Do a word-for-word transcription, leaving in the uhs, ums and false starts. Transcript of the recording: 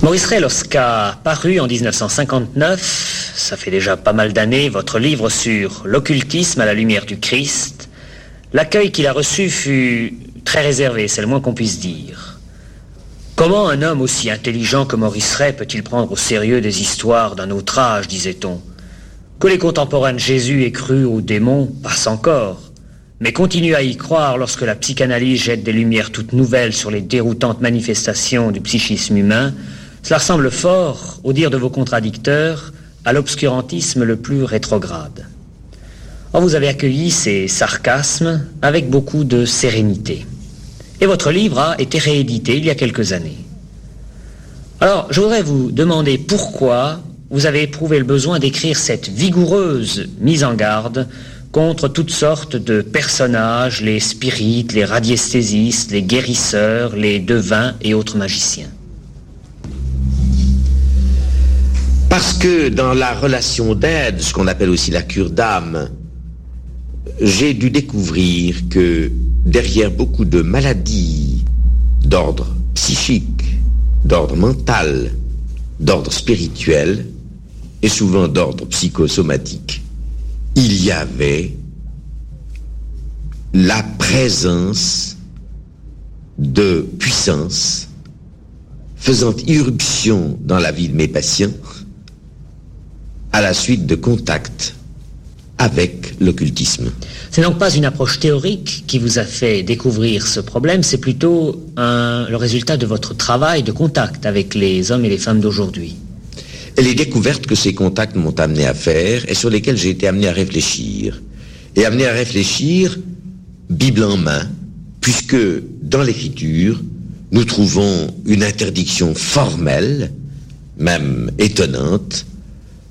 Maurice Rey, lorsqu'a paru en dix-neuf cent cinquante-neuf, ça fait déjà pas mal d'années, votre livre sur l'occultisme à la lumière du Christ, l'accueil qu'il a reçu fut très réservé, c'est le moins qu'on puisse dire. Comment un homme aussi intelligent que Maurice Rey peut-il prendre au sérieux des histoires d'un autre âge, disait-on? Que les contemporains de Jésus aient cru aux démons passe encore, mais continuent à y croire lorsque la psychanalyse jette des lumières toutes nouvelles sur les déroutantes manifestations du psychisme humain, cela ressemble fort, au dire de vos contradicteurs, à l'obscurantisme le plus rétrograde. Or, vous avez accueilli ces sarcasmes avec beaucoup de sérénité. Et votre livre a été réédité il y a quelques années. Alors, je voudrais vous demander pourquoi vous avez éprouvé le besoin d'écrire cette vigoureuse mise en garde contre toutes sortes de personnages, les spirites, les radiesthésistes, les guérisseurs, les devins et autres magiciens. Parce que dans la relation d'aide, ce qu'on appelle aussi la cure d'âme, j'ai dû découvrir que derrière beaucoup de maladies d'ordre psychique, d'ordre mental, d'ordre spirituel et souvent d'ordre psychosomatique, il y avait la présence de puissances faisant irruption dans la vie de mes patients à la suite de contacts avec l'occultisme. C'est donc pas une approche théorique qui vous a fait découvrir ce problème, c'est plutôt un, le résultat de votre travail de contact avec les hommes et les femmes d'aujourd'hui. Et les découvertes que ces contacts m'ont amené à faire et sur lesquelles j'ai été amené à réfléchir. Et amené à réfléchir Bible en main, puisque dans l'Écriture, nous trouvons une interdiction formelle, même étonnante,